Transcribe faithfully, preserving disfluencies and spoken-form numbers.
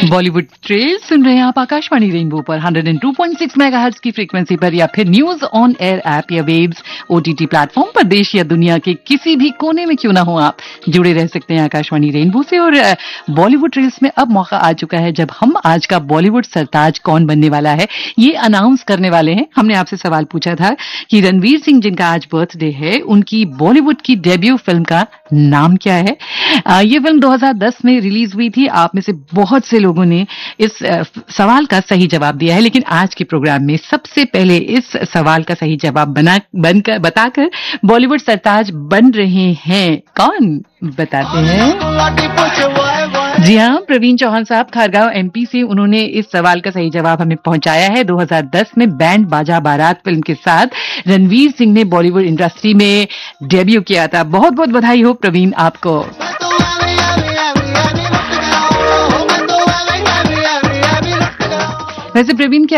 Bollywood trail सुन रहे हैं आप आकाशवाणी रेनबो पर one oh two point six megahertz की फ्रीक्वेंसी पर या फिर न्यूज ऑन एयर ऐप या वेव्स ओटीटी प्लेटफॉर्म पर। देश या दुनिया के किसी भी कोने में क्यों ना हो, आप जुड़े रह सकते हैं आकाशवाणी रेनबो से। और बॉलीवुड ट्रेल्स में अब मौका आ चुका है जब हम आज का बॉलीवुड सरताज कौन बनने वाला है ये अनाउंस करने वाले हैं। हमने आपसे सवाल पूछा था कि रणवीर सिंह जिनका आज बर्थडे है, उनकी बॉलीवुड की डेब्यू फिल्म का नाम क्या है। आ, ये फिल्म दो हज़ार दस में रिलीज हुई थी। आप में से बहुत से लोगों ने इस सवाल का सही जवाब दिया है, लेकिन आज के प्रोग्राम में सबसे पहले इस सवाल का सही जवाब बना बनकर बताकर बॉलीवुड सरताज बन रहे हैं कौन, बताते हैं। जी हाँ, प्रवीण चौहान साहब खारगांव एमपी से, उन्होंने इस सवाल का सही जवाब हमें पहुंचाया है। दो हज़ार दस में बैंड बाजा बारात फिल्म के साथ रणवीर सिंह ने बॉलीवुड इंडस्ट्री में डेब्यू किया था। बहुत बहुत बधाई हो प्रवीण आपको। वैसे प्रवीण के